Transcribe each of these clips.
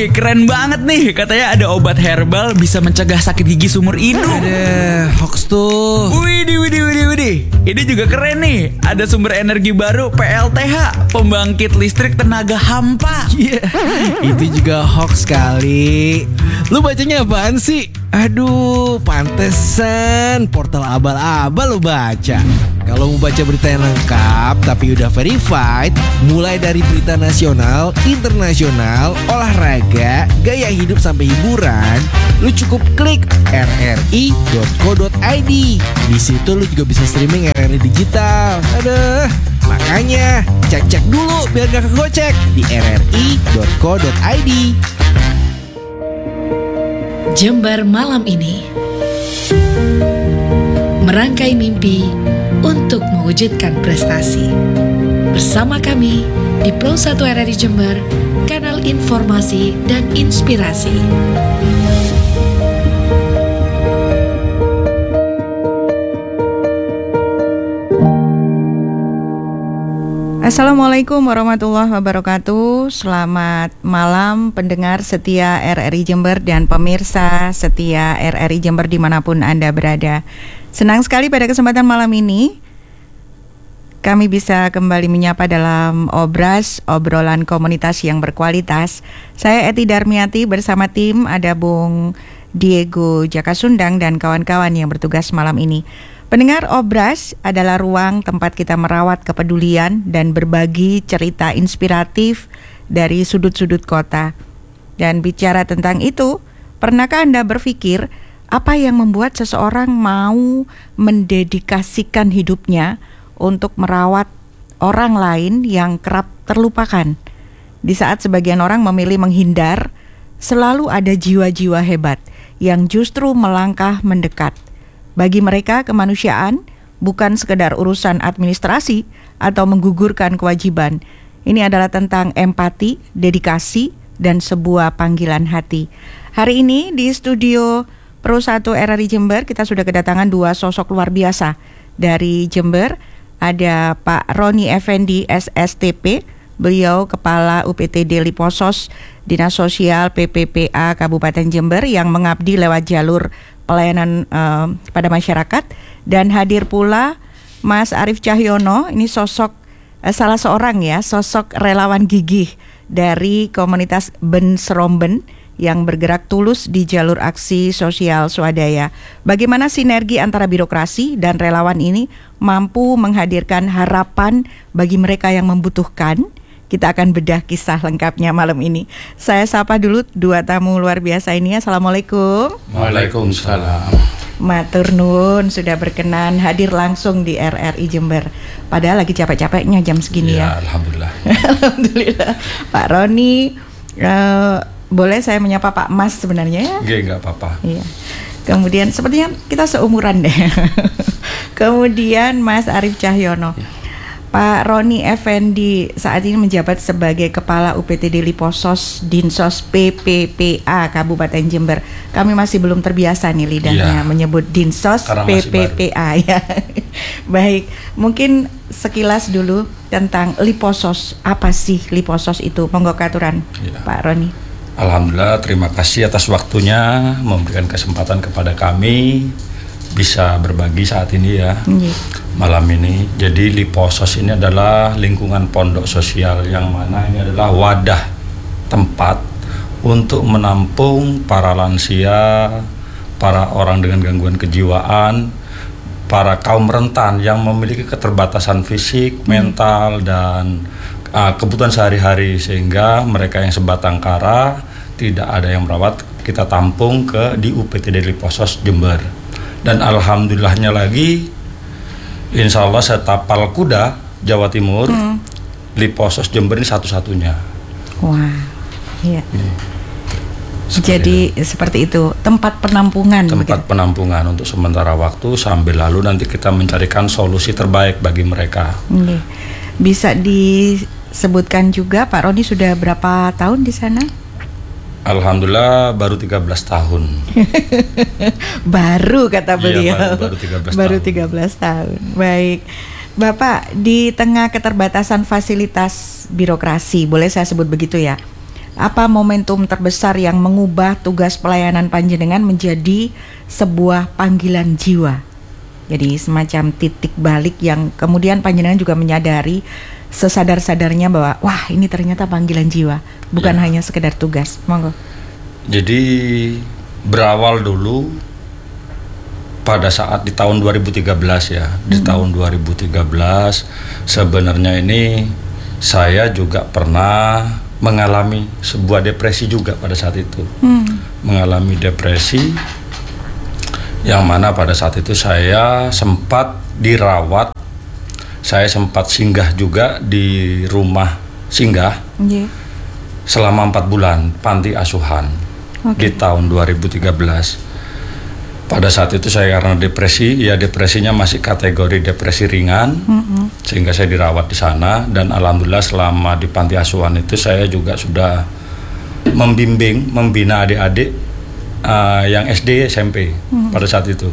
Wih, keren banget nih. Katanya ada obat herbal bisa mencegah sakit gigi seumur hidup. Ada hoax tuh. Widih. Ini juga keren nih. Ada sumber energi baru PLTH, pembangkit listrik tenaga hampa. Itu juga hoax kali. Lu bacanya apaan sih? Aduh, pantesan portal abal-abal lu baca. Kalau mau baca berita yang lengkap tapi udah verified, mulai dari berita nasional, internasional, olahraga, gaya hidup sampai hiburan, lu cukup klik rri.co.id. Di situ lu juga bisa streaming RRI digital. Aduh, makanya cek dulu biar gak kegocek di rri.co.id. Jember malam ini merangkai mimpi untuk mewujudkan prestasi. Bersama kami di Pro 1 RRI Jember, kanal informasi dan inspirasi. Assalamualaikum warahmatullahi wabarakatuh. Selamat malam pendengar setia RRI Jember dan pemirsa setia RRI Jember dimanapun Anda berada. Senang sekali pada kesempatan malam ini kami bisa kembali menyapa dalam obrolan komunitas yang berkualitas. Saya Eti Darmiati bersama tim ada Bung Diego Jakasundang dan kawan-kawan yang bertugas malam ini. Pendengar, Obras adalah ruang tempat kita merawat kepedulian dan berbagi cerita inspiratif dari sudut-sudut kota. Dan bicara tentang itu, pernahkah Anda berpikir apa yang membuat seseorang mau mendedikasikan hidupnya untuk merawat orang lain yang kerap terlupakan? Di saat sebagian orang memilih menghindar, selalu ada jiwa-jiwa hebat yang justru melangkah mendekat. Bagi mereka, kemanusiaan bukan sekedar urusan administrasi atau menggugurkan kewajiban. Ini adalah tentang empati, dedikasi, dan sebuah panggilan hati. Hari ini di studio Pro 1 RRI Jember kita sudah kedatangan dua sosok luar biasa. Dari Jember ada Pak Roni Effendi SSTP, beliau Kepala UPTD Liposos Dinas Sosial PPPA Kabupaten Jember yang mengabdi lewat jalur pelayanan pada masyarakat. Dan hadir pula Mas Arief Cahyono, ini sosok salah seorang sosok relawan gigih dari komunitas Ben Seromben yang bergerak tulus di jalur aksi sosial swadaya. Bagaimana sinergi antara birokrasi dan relawan ini mampu menghadirkan harapan bagi mereka yang membutuhkan? Kita akan bedah kisah lengkapnya malam ini. Saya sapa dulu dua tamu luar biasa ini. Assalamualaikum. Waalaikumsalam. Matur nuwun sudah berkenan hadir langsung di RRI Jember. Padahal lagi capek-capeknya jam segini ya. Alhamdulillah. Alhamdulillah. Pak Roni, boleh saya menyapa Pak Mas sebenarnya ya? Nggak apa-apa. Iya. Kemudian sepertinya kita seumuran deh. Kemudian Mas Arief Cahyono. Ya. Pak Roni Effendi saat ini menjabat sebagai Kepala UPTD Liposos Dinsos PPPA Kabupaten Jember. Kami masih belum terbiasa nih lidahnya menyebut Dinsos PPPA ya. Baik, mungkin sekilas dulu tentang Liposos. Apa sih Liposos itu? Monggo katuran Pak Roni. Alhamdulillah, terima kasih atas waktunya memberikan kesempatan kepada kami bisa berbagi saat ini ya. Malam ini. Jadi Liposos ini adalah lingkungan pondok sosial yang mana ini adalah wadah tempat untuk menampung para lansia, para orang dengan gangguan kejiwaan, para kaum rentan yang memiliki keterbatasan fisik, mental, dan kebutuhan sehari-hari, sehingga mereka yang sebatang kara tidak ada yang merawat, kita tampung di UPTD Liposos Jember. Dan alhamdulillahnya lagi, insya Allah setapal kuda Jawa Timur, Liposos Jember ini satu-satunya. Wah, iya. Jadi seperti itu, tempat penampungan. Tempat penampungan untuk sementara waktu sambil lalu nanti kita mencarikan solusi terbaik bagi mereka. Bisa disebutkan juga Pak Roni sudah berapa tahun di sana? Alhamdulillah baru 13 tahun. Baru kata beliau. Baru 13 tahun. Baik. Bapak, di tengah keterbatasan fasilitas birokrasi, boleh saya sebut begitu ya, Apa momentum terbesar yang mengubah tugas pelayanan panjenengan menjadi sebuah panggilan jiwa? Jadi semacam titik balik yang kemudian panjenengan juga menyadari sesadar-sadarnya bahwa wah ini ternyata panggilan jiwa, bukan hanya sekedar tugas. Monggo. Jadi berawal dulu pada saat di tahun 2013 ya. Di tahun 2013 sebenarnya ini saya juga pernah mengalami sebuah depresi juga pada saat itu. Mengalami depresi yang mana pada saat itu saya sempat dirawat. Saya sempat singgah juga di rumah singgah selama 4 bulan, panti asuhan di tahun 2013. Pada saat itu saya karena depresi, ya depresinya masih kategori depresi ringan, sehingga saya dirawat di sana. Dan alhamdulillah selama di panti asuhan itu saya juga sudah membina adik-adik yang SD, SMP pada saat itu.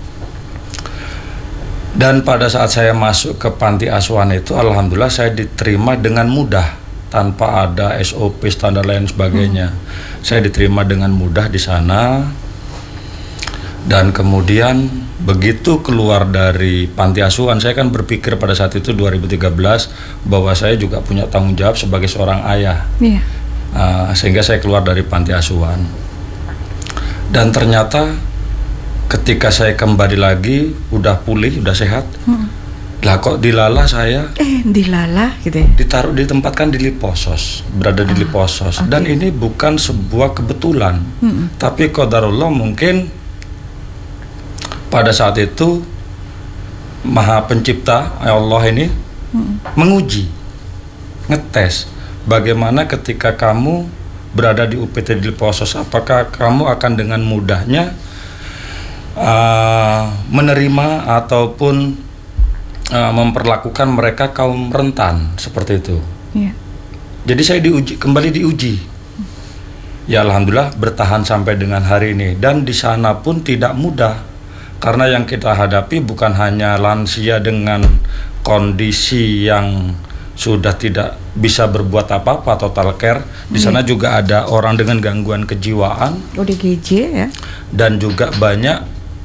Dan pada saat saya masuk ke panti asuhan itu, alhamdulillah saya diterima dengan mudah tanpa ada SOP, standar lain sebagainya. Saya diterima dengan mudah di sana. Dan kemudian begitu keluar dari panti asuhan, saya kan berpikir pada saat itu 2013 bahwa saya juga punya tanggung jawab sebagai seorang ayah. Sehingga saya keluar dari panti asuhan. Dan ternyata ketika saya kembali lagi, udah pulih, udah sehat, lah kok dilalah saya. Dilalah gitu ya? Ditempatkan di Liposos, berada di Liposos. Dan ini bukan sebuah kebetulan, tapi qadarullah mungkin pada saat itu Maha Pencipta Allah ini menguji, ngetes bagaimana ketika kamu berada di UPT di Liposos, apakah kamu akan dengan mudahnya menerima ataupun memperlakukan mereka kaum rentan seperti itu. Jadi saya kembali diuji. Ya alhamdulillah bertahan sampai dengan hari ini. Dan di sana pun tidak mudah. Karena yang kita hadapi bukan hanya lansia dengan kondisi yang sudah tidak bisa berbuat apa-apa, total care. Di sana juga ada orang dengan gangguan kejiwaan, ODGJ ya. Dan juga banyak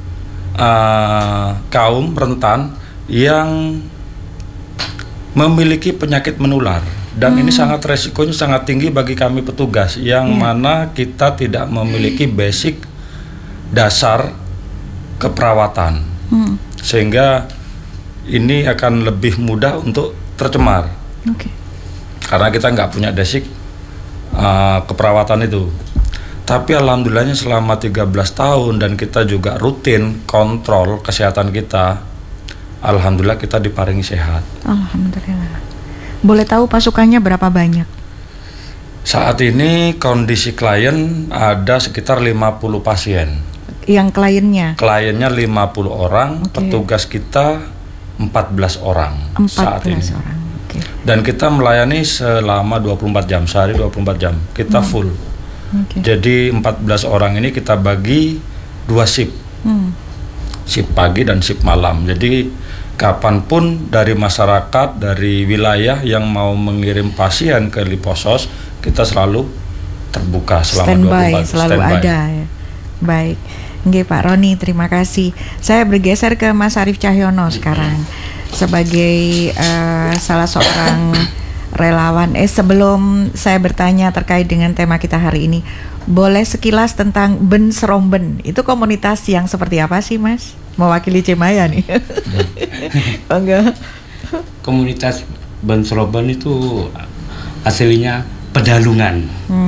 kaum rentan yang memiliki penyakit menular. Dan ini sangat resikonya sangat tinggi bagi kami petugas yang mana kita tidak memiliki basic dasar keperawatan, sehingga ini akan lebih mudah untuk tercemar, karena kita nggak punya basic keperawatan itu. Tapi alhamdulillahnya selama 13 tahun dan kita juga rutin kontrol kesehatan kita, alhamdulillah kita diparingi sehat. Alhamdulillah. Boleh tahu pasukannya berapa banyak? Saat ini kondisi klien ada sekitar 50 pasien. Yang kliennya? Kliennya 50 orang, petugas kita 14 orang 14 saat ini. Orang. Dan kita melayani selama 24 jam, sehari 24 jam. Kita full. Jadi 14 orang ini kita bagi 2 shift. Shift pagi dan shift malam. Jadi kapanpun dari masyarakat, dari wilayah yang mau mengirim pasien ke Liposos, kita selalu terbuka selama 24 jam. Selalu ada ya. Baik. Nggih Pak Roni, terima kasih. Saya bergeser ke Mas Arief Cahyono sekarang sebagai salah seorang relawan. Sebelum saya bertanya terkait dengan tema kita hari ini, boleh sekilas tentang Bensromben. Itu komunitas yang seperti apa sih Mas? Mewakili Cemaya nih. Enggak. Komunitas Bensromben itu aslinya pedalungan.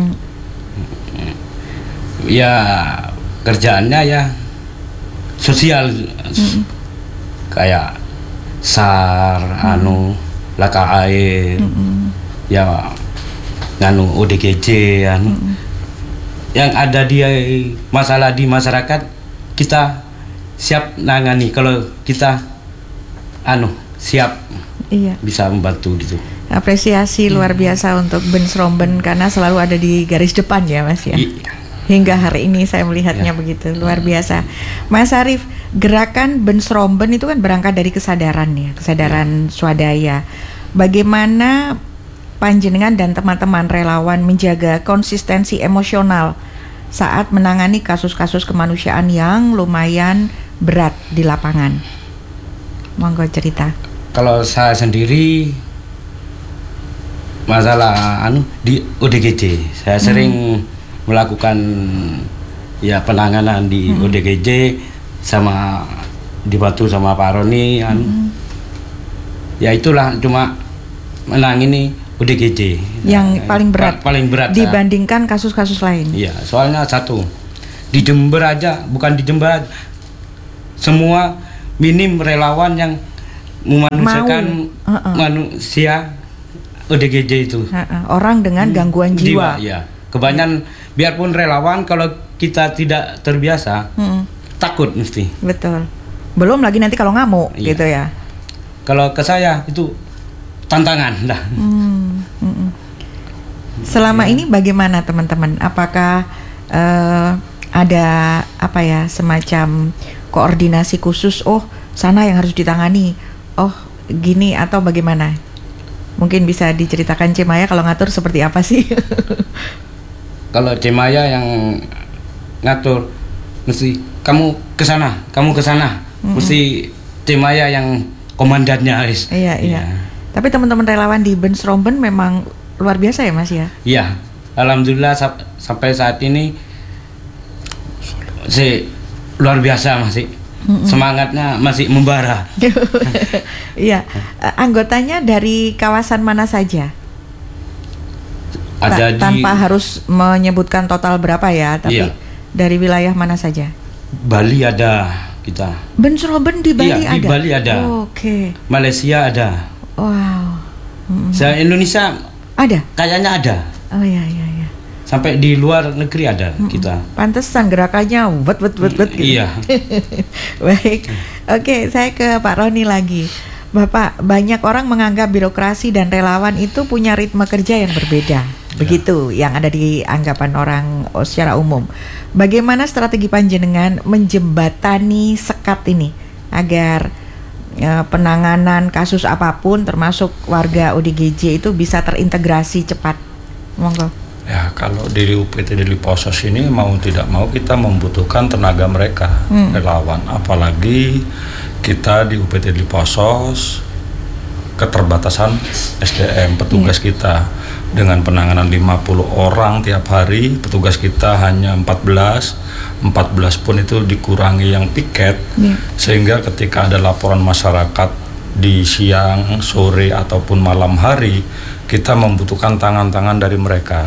Ya kerjaannya ya sosial, kayak SAR, laka air, ya ODGJ, yang ada di masalah di masyarakat kita siap nangani. Kalau kita siap bisa membantu gitu. Apresiasi luar biasa untuk Bensromben karena selalu ada di garis depan ya Mas ya. Hingga hari ini saya melihatnya begitu, luar biasa. Mas Arief, gerakan Bensromben itu kan berangkat dari kesadaran ya, kesadaran swadaya. Bagaimana panjenengan dan teman-teman relawan menjaga konsistensi emosional saat menangani kasus-kasus kemanusiaan yang lumayan berat di lapangan? Monggo cerita. Kalau saya sendiri masalah di ODGJ, saya sering melakukan ya penanganan di ODGJ sama dibantu sama Pak Roni ya itulah cuma menangani ODGJ yang paling berat dibandingkan kasus-kasus lain. Iya, soalnya satu di Jember aja, bukan di Jember aja, semua minim relawan yang memanusiakan manusia ODGJ itu. Orang dengan gangguan jiwa. Ya. Kebanyakan biarpun relawan kalau kita tidak terbiasa takut mesti. Betul. Belum lagi nanti kalau ngamuk gitu ya. Kalau ke saya itu tantangan dah. Selama ini bagaimana teman-teman? Apakah ada apa ya semacam koordinasi khusus? Oh sana yang harus ditangani. Oh gini atau bagaimana? Mungkin bisa diceritakan Cemaya kalau ngatur seperti apa sih? Kalau Cemaya yang ngatur mesti kamu ke sana. Mesti Cemaya yang komandannya guys. Iya. Tapi teman-teman relawan di Bensromben memang luar biasa ya Mas ya? Iya. Alhamdulillah sampai saat ini luar biasa masih. Semangatnya masih membara. Iya. Anggotanya dari kawasan mana saja? Ada tanpa harus menyebutkan total berapa ya, tapi dari wilayah mana saja? Bali ada kita. Bensromben di Bali ada? Di Bali ada. Oke. Malaysia ada. Wow. Indonesia ada? Kayaknya ada. Oh iya. Sampai di luar negeri ada kita. Pantesan gerakannya wet gitu. Iya. Baik. Oke, saya ke Pak Roni lagi. Bapak, banyak orang menganggap birokrasi dan relawan itu punya ritme kerja yang berbeda. Begitu yang ada di anggapan orang secara umum. Bagaimana strategi panjenengan menjembatani sekat ini agar penanganan kasus apapun termasuk warga ODGJ itu bisa terintegrasi cepat? Monggo. Ya, kalau di UPT di Liposos ini mau tidak mau kita membutuhkan tenaga mereka, relawan. Apalagi kita di UPT di Liposos keterbatasan SDM petugas kita dengan penanganan 50 orang tiap hari, petugas kita hanya 14 pun itu dikurangi yang piket, sehingga ketika ada laporan masyarakat di siang, sore ataupun malam hari, kita membutuhkan tangan-tangan dari mereka.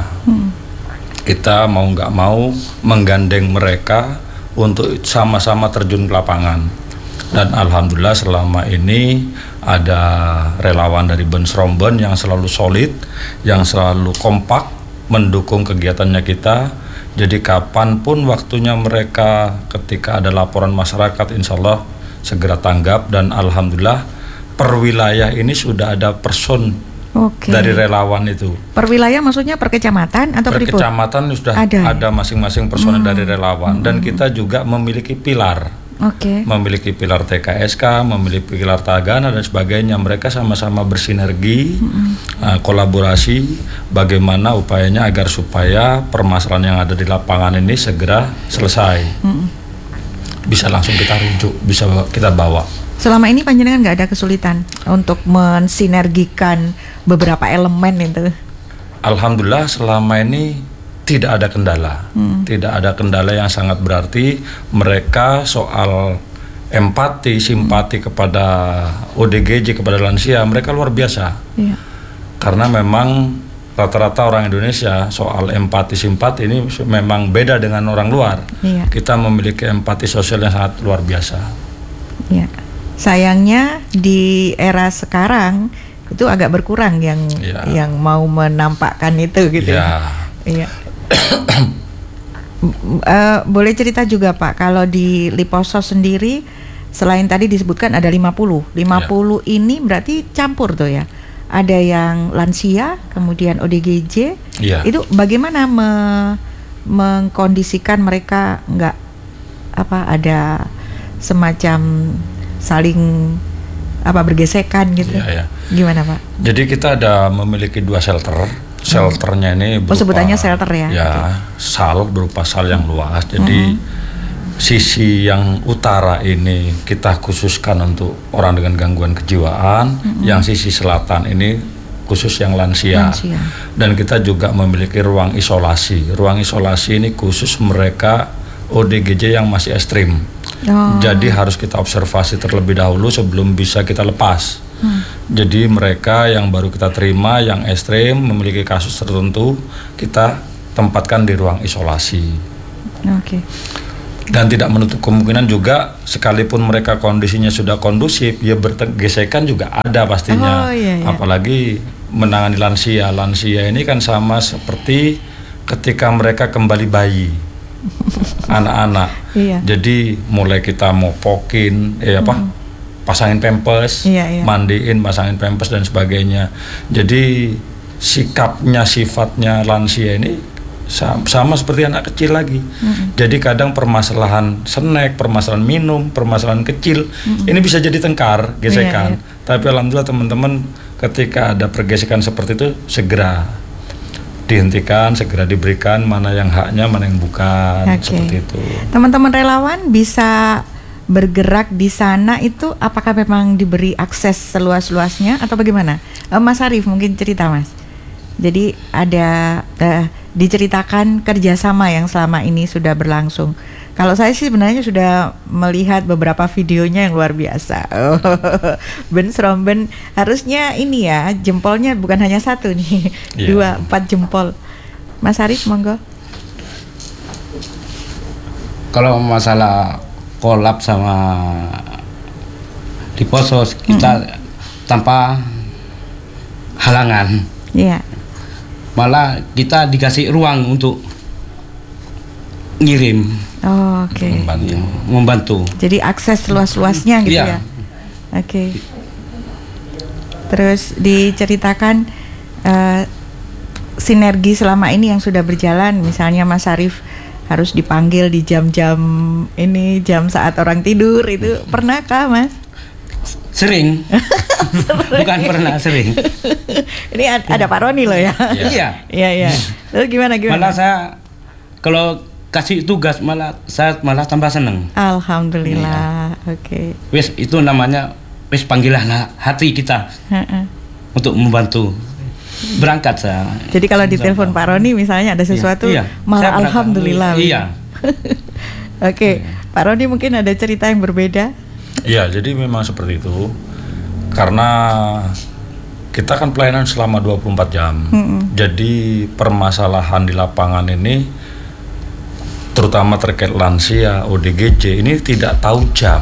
Kita mau nggak mau menggandeng mereka untuk sama-sama terjun ke lapangan. Dan alhamdulillah selama ini ada relawan dari Bensromben yang selalu solid, yang selalu kompak mendukung kegiatannya kita. Jadi kapanpun waktunya mereka ketika ada laporan masyarakat, insya Allah segera tanggap. Dan alhamdulillah per wilayah ini sudah ada person dari relawan itu. Per wilayah maksudnya per kecamatan atau per kecamatan sudah ada masing-masing personel dari relawan. Dan kita juga memiliki pilar. Memiliki pilar TKSK, memiliki pilar Tagana dan sebagainya. Mereka sama-sama bersinergi, kolaborasi bagaimana upayanya agar supaya permasalahan yang ada di lapangan ini segera selesai. Bisa langsung kita rujuk, bisa kita bawa. Selama ini panjenengan nggak ada kesulitan untuk mensinergikan beberapa elemen itu? Alhamdulillah selama ini tidak ada kendala. Tidak ada kendala yang sangat berarti. Mereka soal empati, simpati kepada ODGJ, kepada lansia, mereka luar biasa. Karena memang rata-rata orang Indonesia soal empati, simpati ini memang beda dengan orang luar. Kita memiliki empati sosial yang sangat luar biasa. Sayangnya di era sekarang itu agak berkurang yang mau menampakkan itu gitu. Boleh cerita juga Pak, kalau di Liposos sendiri selain tadi disebutkan ada 50 ini berarti campur tuh ya. Ada yang lansia, kemudian ODGJ. Itu bagaimana mengkondisikan mereka nggak ada semacam saling apa bergesekan gitu? Iya, ya. Gimana Pak? Jadi kita ada memiliki 2 shelter. Shelternya ini berupa, sebutannya shelter ya? Ya, sal berupa sal yang luas. Jadi sisi yang utara ini kita khususkan untuk orang dengan gangguan kejiwaan. Yang sisi selatan ini khusus yang lansia. Dan kita juga memiliki ruang isolasi. Ruang isolasi ini khusus mereka ODGJ yang masih ekstrim. Jadi harus kita observasi terlebih dahulu sebelum bisa kita lepas. Jadi mereka yang baru kita terima yang ekstrim memiliki kasus tertentu kita tempatkan di ruang isolasi. Dan tidak menutup kemungkinan juga sekalipun mereka kondisinya sudah kondusif, ya bergesekan juga ada pastinya. Apalagi menangani lansia. Lansia ini kan sama seperti ketika mereka kembali bayi. Anak-anak. Jadi mulai kita mopokin, pasangin pampers, mandiin, pasangin pampers dan sebagainya. Jadi sifatnya lansia ini sama seperti anak kecil lagi. Jadi kadang permasalahan snack, permasalahan minum, permasalahan kecil ini bisa jadi tengkar, gesekan. Tapi alhamdulillah teman-teman ketika ada pergesekan seperti itu segera dihentikan, segera diberikan mana yang haknya, mana yang bukan, seperti itu. Teman-teman relawan bisa bergerak di sana itu apakah memang diberi akses seluas-luasnya atau bagaimana? Mas Arief mungkin cerita Mas. Jadi ada diceritakan kerjasama yang selama ini sudah berlangsung. Kalau saya sih sebenarnya sudah melihat beberapa videonya yang luar biasa. Ben Sromben harusnya ini ya jempolnya bukan hanya satu nih, 2, 4 jempol. Mas Arief monggo. Kalau masalah kolab sama di Posos kita tanpa halangan. Malah kita dikasih ruang untuk ngirim. Membantu. Jadi akses luas-luasnya gitu ya. Terus diceritakan sinergi selama ini yang sudah berjalan, misalnya Mas Arief harus dipanggil di jam-jam ini, jam saat orang tidur, itu pernahkah Mas? Sering. Bukan pernah, sering. Ini ada Pak Roni loh ya. Iya. Terus gimana? Malah saya kalau kasih tugas saya malah tambah seneng. Alhamdulillah. Wes itu namanya wes panggilan hati kita untuk membantu. Berangkat saya. Jadi kalau ditelepon Pak Roni misalnya ada sesuatu, malah alhamdulillah. Pak Roni mungkin ada cerita yang berbeda. Iya, jadi memang seperti itu. Karena kita kan pelayanan selama 24 jam. Jadi permasalahan di lapangan ini terutama terkait lansia, ODGJ ini tidak tahu jam.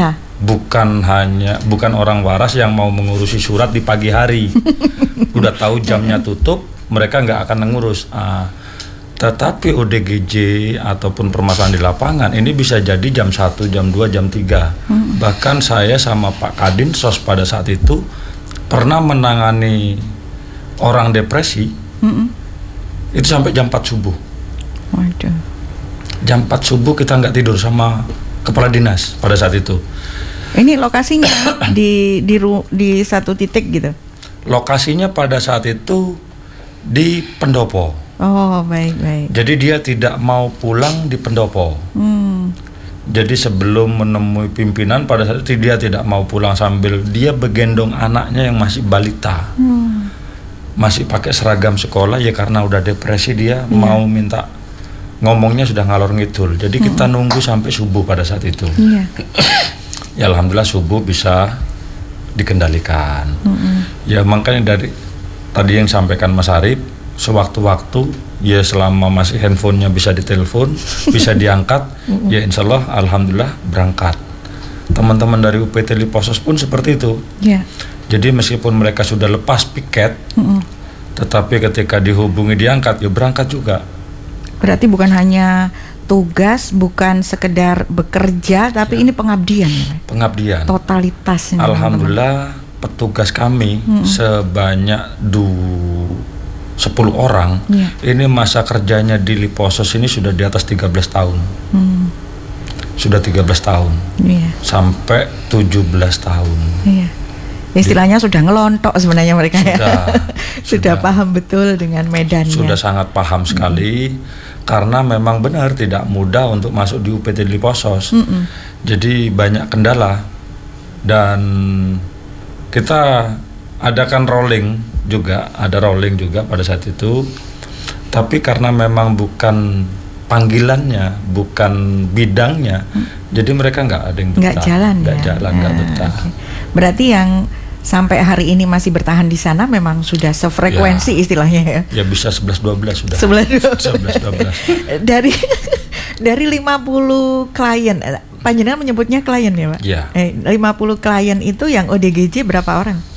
Bukan orang waras yang mau mengurusi surat di pagi hari. Udah tahu jamnya tutup, mereka nggak akan mengurus. Tetapi ODGJ ataupun permasalahan di lapangan ini bisa jadi jam 1, jam 2, jam 3. Bahkan saya sama Pak Kadin SOS pada saat itu pernah menangani orang depresi itu sampai jam 4 subuh. Jam 4 subuh kita nggak tidur sama kepala dinas pada saat itu. Ini lokasinya di satu titik gitu? Lokasinya pada saat itu di Pendopo. Baik. Jadi dia tidak mau pulang di Pendopo. Jadi sebelum menemui pimpinan pada saat itu dia tidak mau pulang sambil dia begendong anaknya yang masih balita. Masih pakai seragam sekolah ya karena udah depresi dia mau minta ngomongnya sudah ngalor ngidul. Jadi kita nunggu sampai subuh pada saat itu. Ya alhamdulillah subuh bisa dikendalikan. Ya makanya dari tadi yang sampaikan Mas Arief, sewaktu-waktu ya selama masih handphonenya bisa ditelepon, bisa diangkat, ya insya Allah alhamdulillah berangkat. Teman-teman dari UPT Liposos pun seperti itu. Jadi meskipun mereka sudah lepas piket, tetapi ketika dihubungi diangkat, ya berangkat juga. Berarti bukan hanya tugas, bukan sekedar bekerja, tapi ini pengabdian. Pengabdian. Totalitas. Alhamdulillah petugas kami sebanyak 10 orang. Ini masa kerjanya di Liposos ini sudah di atas 13 tahun. Sudah 13 tahun. Sampai 17 tahun. Istilahnya sudah ngelontok sebenarnya mereka ya. Sudah Paham betul dengan medannya. Sudah sangat paham sekali, karena memang benar tidak mudah untuk masuk di UPT Liposos. Jadi banyak kendala, dan kita adakan ada rolling juga pada saat itu. Tapi karena memang bukan panggilannya, bukan bidangnya, jadi mereka nggak ada yang betah. Nggak betah. Okay. Berarti yang sampai hari ini masih bertahan di sana memang sudah sefrekuensi istilahnya ya. Ya bisa 11-12 sudah. 11-12. Dari 50 klien, panjenengan menyebutnya klien ya Pak? Iya. 50 klien itu yang ODGJ berapa orang?